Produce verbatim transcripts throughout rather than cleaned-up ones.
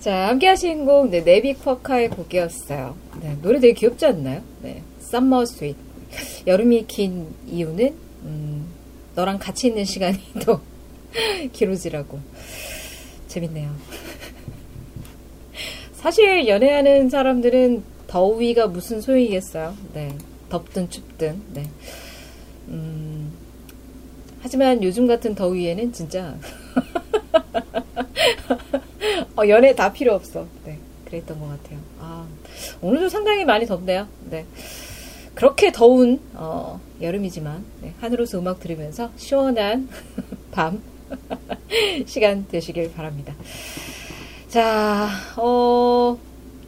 자, 함께 하신 곡, 네, 네비쿼카의 곡이었어요. 네, 노래 되게 귀엽지 않나요? 네, Summer Sweet. 여름이 긴 이유는, 음, 너랑 같이 있는 시간이 더 길어지라고. 재밌네요. 사실 연애하는 사람들은 더위가 무슨 소용이겠어요. 네, 덥든 춥든. 네. 음, 하지만 요즘 같은 더위에는 진짜 어, 연애 다 필요 없어. 네, 그랬던 것 같아요. 아, 오늘도 상당히 많이 덥네요. 네, 그렇게 더운 어, 여름이지만 네, 하늘로서 음악 들으면서 시원한 밤 시간 되시길 바랍니다. 자, 어,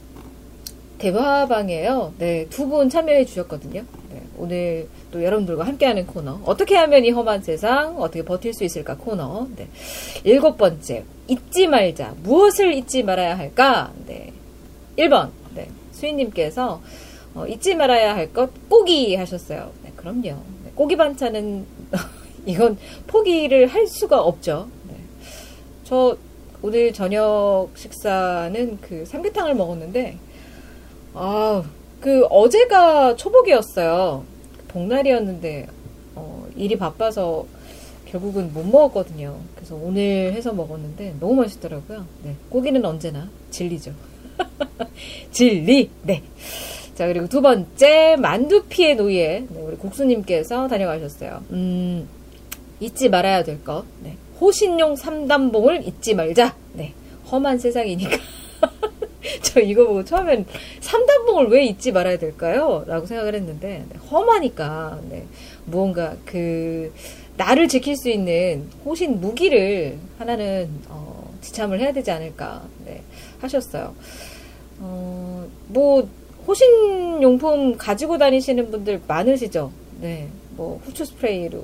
대화방에요. 네, 두 분 참여해 주셨거든요. 네, 오늘 또 여러분들과 함께하는 코너. 어떻게 하면 이 험한 세상, 어떻게 버틸 수 있을까 코너. 네. 일곱 번째, 잊지 말자. 무엇을 잊지 말아야 할까? 네. 일 번, 네. 수인님께서, 어, 잊지 말아야 할 것, 고기 하셨어요. 네, 그럼요. 네, 고기 반찬은, 이건 포기를 할 수가 없죠. 네. 저, 오늘 저녁 식사는 그 삼계탕을 먹었는데, 아, 그 어제가 초복이었어요. 복날이었는데 어, 일이 바빠서 결국은 못 먹었거든요. 그래서 오늘 해서 먹었는데 너무 맛있더라고요. 네, 고기는 언제나 진리죠. 진리. 네. 자, 그리고 두 번째 만두피의 노예. 네, 우리 국수님께서 다녀가셨어요. 음, 잊지 말아야 될 것. 네, 호신용 삼단봉을 잊지 말자. 네, 험한 세상이니까. 저 이거 보고 처음엔 삼단봉을 왜 잊지 말아야 될까요? 라고 생각을 했는데 네, 험하니까 네, 무언가 그 나를 지킬 수 있는 호신 무기를 하나는 어, 지참을 해야 되지 않을까 네, 하셨어요. 어, 뭐 호신 용품 가지고 다니시는 분들 많으시죠? 네, 뭐 후추 스프레이로